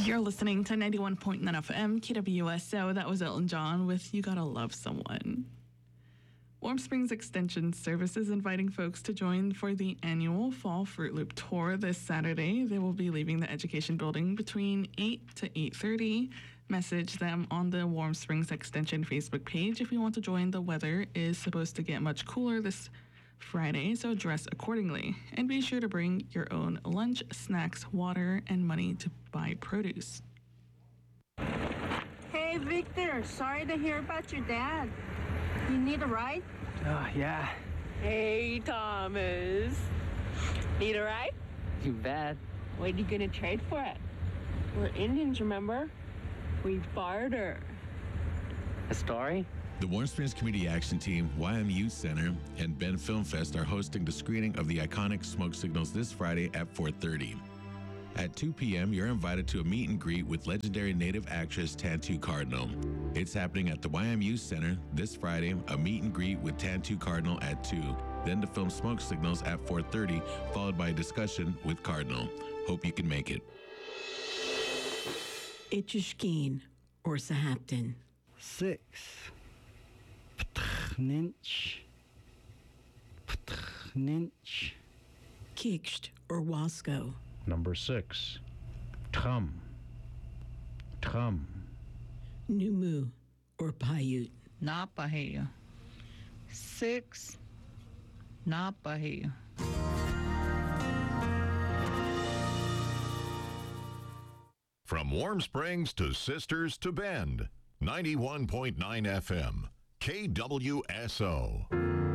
You're listening to 91.9 FM, KWSO. That was Elton John with You Gotta Love Someone. Warm Springs Extension Service is inviting folks to join for the annual Fall Fruit Loop Tour this Saturday. They will be leaving the Education Building between 8 to 8:30. Message them on the Warm Springs Extension Facebook page if you want to join. The weather is supposed to get much cooler this Friday, so dress accordingly. And be sure to bring your own lunch, snacks, water, and money to buy produce. Hey, Victor. Sorry to hear about your dad. You need a ride? Oh, yeah. Hey, Thomas. Need a ride? You bet. What are you gonna trade for it? We're Indians, remember? We barter. A story? The Warm Springs Community Action Team, YMU Center, and Ben Film Fest are hosting the screening of the iconic Smoke Signals this Friday at 4:30. At 2 p.m., you're invited to a meet and greet with legendary Native actress Tantu Cardinal. It's happening at the YMU Center this Friday, a meet and greet with Tantu Cardinal at 2, then the film Smoke Signals at 4:30, followed by a discussion with Cardinal. Hope you can make it. Itchishkeen or Sahapton. 6. Ptchnench. Ptchnench. Kiksht or Wasco. Number 6. Trum. Trum. Numu or Paiute. Napahiya. 6. Napahiya. From Warm Springs to Sisters to Bend, 91.9 FM, KWSO.